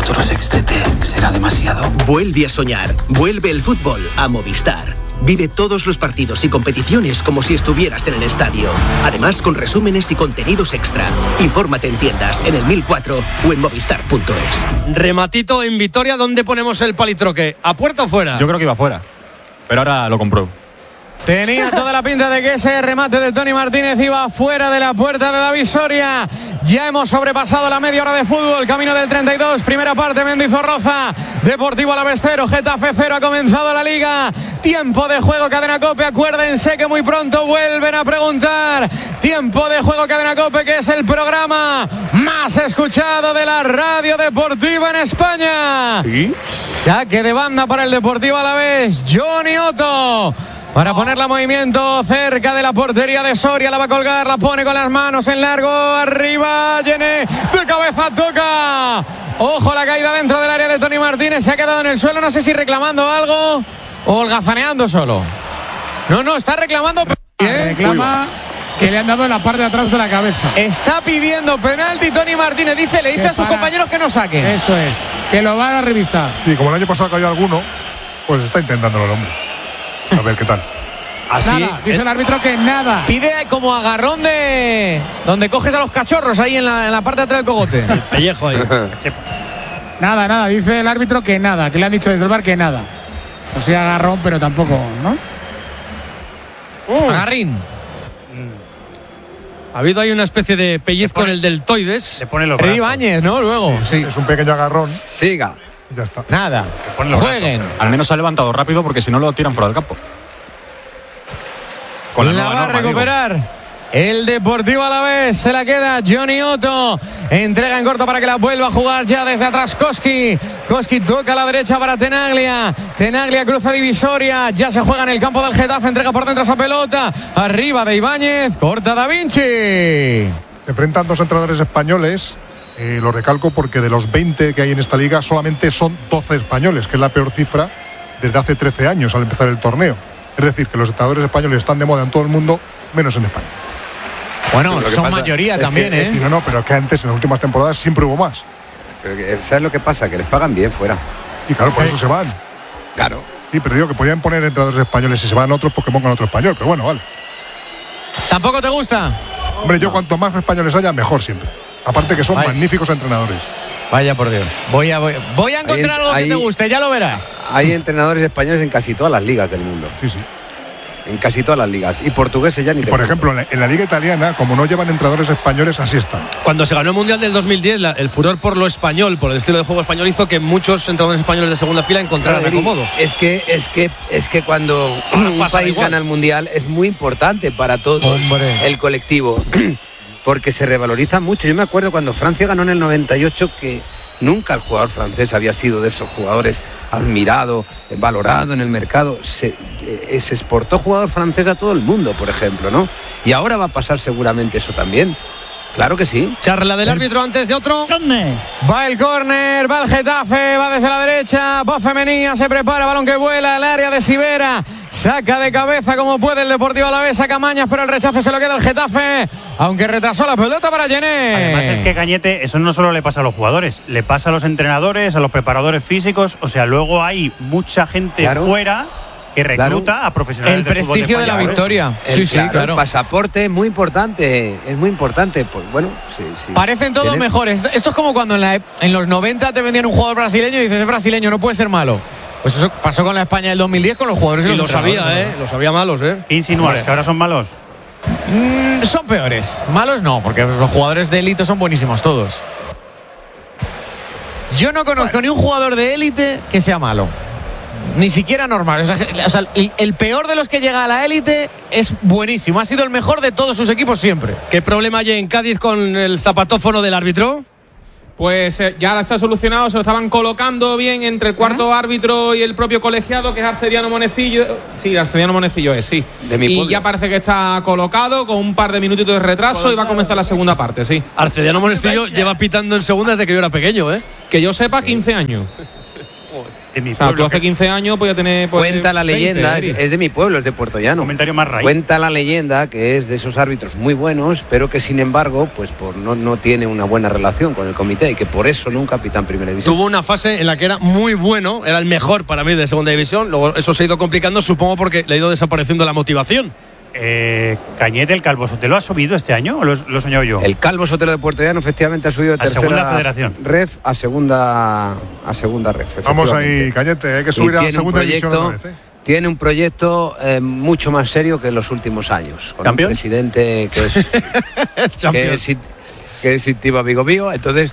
Otro sextete será demasiado. Vuelve a soñar. Vuelve el fútbol a Movistar. Vive todos los partidos y competiciones como si estuvieras en el estadio. Además, con resúmenes y contenidos extra. Infórmate en tiendas, en el 1004 o en movistar.es. Rematito en Vitoria, ¿dónde ponemos el palitroque? ¿A puerta o fuera? Yo creo que iba fuera, pero ahora lo compruebo. Tenía toda la pinta de que ese remate de Tony Martínez iba fuera de la puerta de David Soria. Ya hemos sobrepasado la media hora de fútbol, camino del 32, primera parte, Mendizorroza, Deportivo Alavés 0, Getafe 0, ha comenzado la Liga. Tiempo de juego, Cadena COPE, acuérdense que muy pronto vuelven a preguntar. Tiempo de juego, Cadena COPE, que es el programa más escuchado de la radio deportiva en España. ¿Sí? Saque de banda para el Deportivo Alavés, Johnny Otto. Para ponerla en movimiento cerca de la portería de Soria, la va a colgar, la pone con las manos en largo, arriba, Llené, de cabeza toca. Ojo la caída dentro del área de Tony Martínez, se ha quedado en el suelo, no sé si reclamando algo o holgazaneando solo. No, está reclamando. Reclama que le han dado en la parte de atrás de la cabeza. Está pidiendo penalti Tony Martínez, le dice a sus compañeros que no saquen. Eso es, que lo van a revisar. Sí, como el año pasado cayó alguno, pues está intentándolo el hombre. A ver qué tal. Así nada, dice el árbitro que nada. Pide como agarrón de donde coges a los cachorros ahí en la parte de atrás del cogote. El pellejo ahí. Nada, dice el árbitro que nada, que le han dicho desde el bar que nada. O sea, agarrón, pero tampoco, ¿no? Agarrín. Ha habido ahí una especie de pellizco en el deltoides. Le pone los brazos. Ibáñez, ¿no? Luego, sí. Es un pequeño agarrón. Siga. Y ya está. Nada. Jueguen. Al menos se ha levantado rápido porque si no lo tiran fuera del campo. Con la va a recuperar el Deportivo Alavés, se la queda Johnny Otto, entrega en corto para que la vuelva a jugar ya desde atrás Koski toca a la derecha para Tenaglia cruza divisoria, ya se juega en el campo del Getafe, entrega por dentro esa pelota, arriba de Ibáñez, corta Da Vinci. Se enfrentan dos entrenadores españoles, lo recalco porque de los 20 que hay en esta liga solamente son 12 españoles, que es la peor cifra desde hace 13 años al empezar el torneo. Es decir, que los entrenadores españoles están de moda en todo el mundo, menos en España. Bueno, son mayoría también, ¿eh? No, pero que antes, en las últimas temporadas, siempre hubo más. Pero ¿sabes lo que pasa? Que les pagan bien fuera. Y claro, por eso se van. Claro. Sí, pero digo que podían poner entrenadores españoles y se van otros porque pongan otro español, pero bueno, vale. ¿Tampoco te gusta? Hombre, yo cuanto más españoles haya, mejor siempre. Aparte que son magníficos entrenadores. Vaya por Dios. Voy a encontrar algo que te guste, ya lo verás. Hay entrenadores españoles en casi todas las ligas del mundo. Sí. En casi todas las ligas. Y portugueses ya ni te Por ejemplo, en la liga italiana, como no llevan entrenadores españoles, así están. Cuando se ganó el Mundial del 2010, el furor por lo español, por el estilo de juego español, hizo que muchos entrenadores españoles de segunda fila encontraran acomodo. Es que cuando un país gana el Mundial es muy importante para todo el colectivo. Porque se revaloriza mucho. Yo me acuerdo cuando Francia ganó en el 98 que nunca el jugador francés había sido de esos jugadores admirado, valorado en el mercado. Se exportó jugador francés a todo el mundo, por ejemplo, ¿no? Y ahora va a pasar seguramente eso también. Claro que sí. Charla del árbitro antes de otro. Va el córner, va el Getafe, va desde la derecha, va Femenía, se prepara, balón que vuela al área de Sivera. Saca de cabeza como puede el Deportivo Alavés, saca Mañas, pero el rechazo se lo queda el Getafe, aunque retrasó la pelota para Llené. Además es que Cañete, eso no solo le pasa a los jugadores, le pasa a los entrenadores, a los preparadores físicos, o sea, luego hay mucha gente fuera que recluta a profesionales. El prestigio de la victoria. Claro. El pasaporte es muy importante, Pues bueno, sí. Parecen todos mejores. Esto es como cuando en los 90 te vendían un jugador brasileño y dices, es brasileño, no puede ser malo. Pues eso pasó con la España del 2010 con los jugadores. Y lo sabía, lo sabía malos, ¿Qué insinúas? ¿Que ahora son malos? Son peores. Malos no, porque los jugadores de élite son buenísimos todos. Yo no conozco ni un jugador de élite que sea malo. Ni siquiera normal. O sea, el peor de los que llega a la élite es buenísimo. Ha sido el mejor de todos sus equipos siempre. ¿Qué problema hay en Cádiz con el zapatófono del árbitro? Pues ya se ha solucionado, se lo estaban colocando bien entre el cuarto árbitro y el propio colegiado, que es Arcediano Monecillo. Sí, Arcediano Monecillo es, sí. Y ya parece que está colocado con un par de minutitos de retraso y va a comenzar la segunda parte, sí. Arcediano Monecillo lleva pitando en segunda desde que yo era pequeño, ¿eh? Que yo sepa, 15 años. De mi o sea, pueblo, tú hace 15 años podías tener... Pues, cuenta la 20, leyenda, Eri. es de mi pueblo, es de Puerto Llano. Comentario más raíz. Cuenta la leyenda que es de esos árbitros muy buenos, pero que sin embargo, pues no tiene una buena relación con el comité y que por eso no un capitán primera división. Tuvo una fase en la que era muy bueno, era el mejor para mí de segunda división, luego eso se ha ido complicando, supongo porque le ha ido desapareciendo la motivación. Cañete, el Calvo Sotelo ha subido este año, o lo he soñado yo. El Calvo Sotelo de Puerto Llano efectivamente ha subido de tercera segunda federación. ref a segunda ref. Vamos ahí, Cañete, hay que subir a la segunda división otra vez. Tiene un proyecto mucho más serio que en los últimos años. Con un presidente que es Intima amigo mío. Entonces,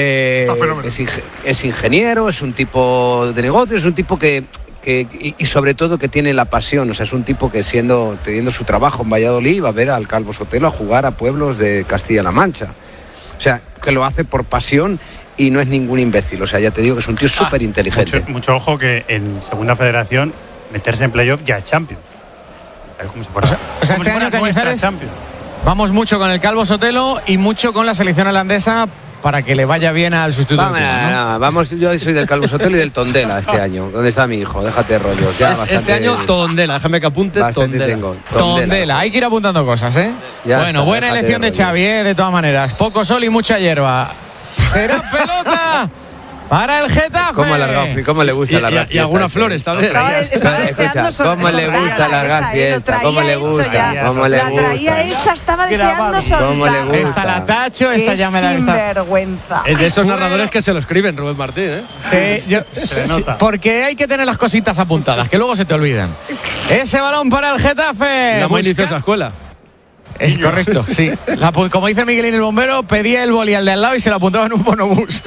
es ingeniero, es un tipo de negocio, es un tipo y sobre todo que tiene la pasión, o sea, es un tipo que teniendo su trabajo en Valladolid va a ver al Calvo Sotelo a jugar a pueblos de Castilla-La Mancha, o sea, que lo hace por pasión y no es ningún imbécil, o sea, ya te digo que es un tío súper inteligente. Mucho ojo que en segunda federación meterse en playoff ya es Champions, como si fuera, o sea, este año Cañizares vamos mucho con el Calvo Sotelo y mucho con la selección holandesa para que le vaya bien al sustituto. Vamos, yo soy del Calvo Sotelo y del Tondela este año. ¿Dónde está mi hijo? Déjate de rollos. Este año Tondela, déjame que apunte Tondela. Tondela, hay que ir apuntando cosas, ¿eh? Bueno, buena elección de Xavi, de todas maneras. Poco sol y mucha hierba. Será pelota para el Getafe. ¿Cómo le gusta la y algunas flores también. Estaba deseando ¿Cómo le gusta largar fiesta? ¿Cómo le gusta? La traía hecha, estaba deseando soltar. Esta la tacho, esta ya me da sinvergüenza. Es de esos narradores que se lo escriben, Rubén Martín, ¿eh? Sí, porque hay que tener las cositas apuntadas, que luego se te olvidan. Ese balón para el Getafe. La muy inició esa escuela. Es correcto, sí. Como dice Miguelín el bombero, pedía el boli al de al lado y se lo apuntaba en un bonobús.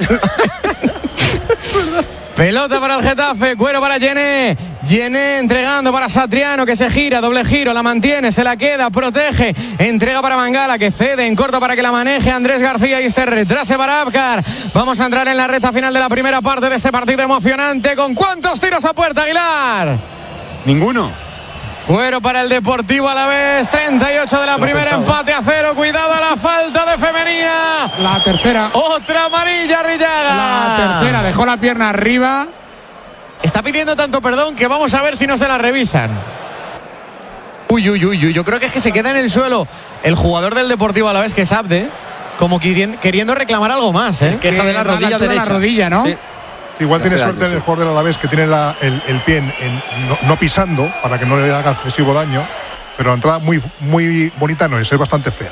Pelota para el Getafe, Cuero para Yené. Yené entregando para Satriano, que se gira, doble giro, la mantiene, se la queda, protege, entrega para Mangala, que cede en corto para que la maneje Andrés García y este retrase para Abkar. Vamos a entrar en la recta final de la primera parte de este partido emocionante. ¿Con cuántos tiros a puerta, Aguilar? Ninguno. Cuero para el Deportivo Alavés, 38 de la primera, empate a 0. Cuidado a la falta de Femenía. La tercera. Otra amarilla, Arrillaga. La tercera, dejó la pierna arriba. Está pidiendo tanto perdón que vamos a ver si no se la revisan. Uy, yo creo que es que se queda en el suelo el jugador del Deportivo Alavés, que es Abde, como queriendo reclamar algo más, ¿eh? Es queja de la rodilla derecha. La rodilla, ¿no? Sí. Igual tiene suerte el jugador del Alavés que tiene el pie no pisando para que no le haga excesivo daño, pero la entrada muy bonita no es bastante fea.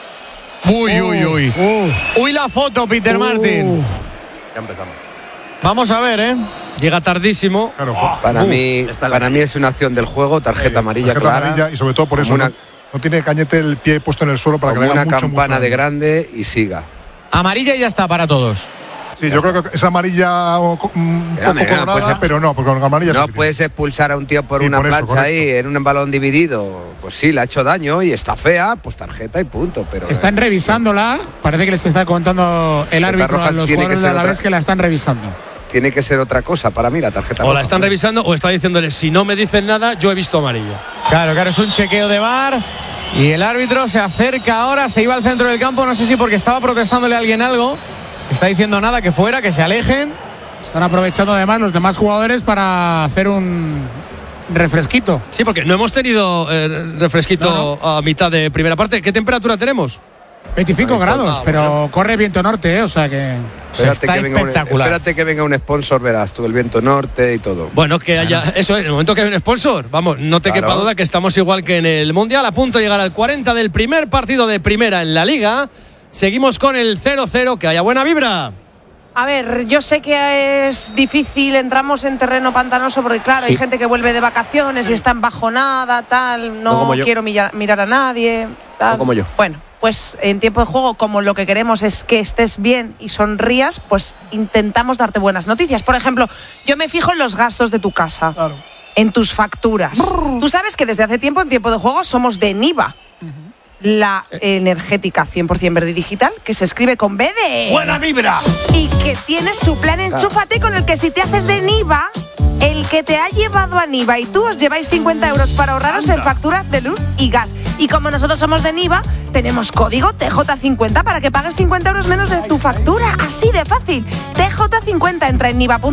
Uy, la foto, Peter Martin. Ya empezamos. Vamos a ver, ¿eh? Llega tardísimo. Claro, para mí es una acción del juego, tarjeta amarilla clara. Y sobre todo por eso no tiene Cañete el pie puesto en el suelo para que le haga una campana de grande y siga. Amarilla y ya está para todos. Sí, yo creo que es amarilla un poco colorada, pero no, porque con amarilla no puedes expulsar a un tío por una plancha ahí en un balón dividido. Pues sí, le ha hecho daño y está fea, pues tarjeta y punto. Pero están revisándola, parece que les está contando el árbitro a los jugadores de Alavés que la están revisando. Tiene que ser otra cosa para mí la tarjeta roja. O la están revisando o está diciéndole, si no me dicen nada, yo he visto amarilla. Claro, es un chequeo de VAR. Y el árbitro se acerca ahora, se iba al centro del campo, no sé si porque estaba protestándole a alguien algo. Está diciendo nada, que fuera, que se alejen. Están aprovechando además los demás jugadores para hacer un refresquito. Sí, porque no hemos tenido refresquito a mitad de primera parte. ¿Qué temperatura tenemos? 25 grados, pero corre viento norte, o sea que está espectacular. Espérate que venga un sponsor, verás tú, el viento norte y todo. Bueno, que haya eso, en el momento que haya un sponsor, vamos, no te quepa duda que estamos igual que en el Mundial, a punto de llegar al 40 del primer partido de primera en la Liga. Seguimos con el 0-0, que haya buena vibra. A ver, yo sé que es difícil, entramos en terreno pantanoso porque claro, hay gente que vuelve de vacaciones y está embajonada, tal, no quiero mirar a nadie, tal. No como yo. Bueno, pues en tiempo de juego, como lo que queremos es que estés bien y sonrías, pues intentamos darte buenas noticias. Por ejemplo, yo me fijo en los gastos de tu casa, en tus facturas. Tú sabes que desde hace tiempo en tiempo de juego somos de Niva. La energética 100% verde digital, que se escribe con B de ¡buena vibra! Y que tiene su plan Enchúfate, con el que si te haces de Niva, el que te ha llevado a Niva y tú os lleváis 50 euros para ahorraros en facturas de luz y gas. Y como nosotros somos de Niva, tenemos código TJ50 para que pagues 50 euros menos de tu factura. Así de fácil. TJ50, entra en niva.com